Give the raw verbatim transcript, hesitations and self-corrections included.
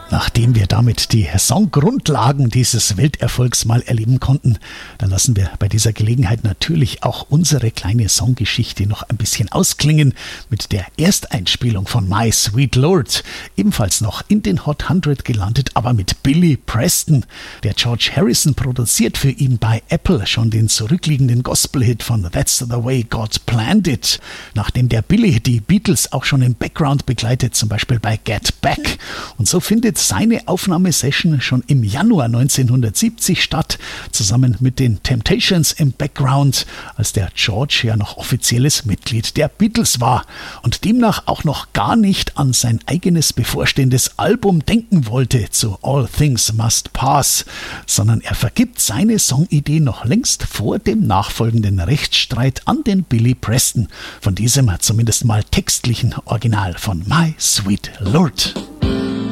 Nachdem wir damit die Songgrundlagen dieses Welterfolgs mal erleben konnten, dann lassen wir bei dieser Gelegenheit natürlich auch unsere kleine Songgeschichte noch ein bisschen ausklingen mit der Ersteinspielung von My Sweet Lord, ebenfalls noch in den Hot hundert gelandet, aber mit Billy Preston. Der George Harrison produziert für ihn bei Apple schon den zurückliegenden Gospel-Hit von That's the Way God Planned It, nachdem der Billy die Beatles auch schon im Background begleitet, zum Beispiel bei Get Back. Und so findet seine Aufnahmesession schon im Januar neunzehnhundertsiebzig statt, zusammen mit den Temptations im Background, als der George ja noch offizielles Mitglied der Beatles war und demnach auch noch gar nicht an sein eigenes bevorstehendes Album denken wollte zu All Things Must Pass, sondern er vergibt seine Songidee noch längst vor dem nachfolgenden Rechtsstreit an den Billy Preston, von diesem zumindest mal textlichen Original von My Sweet Lord.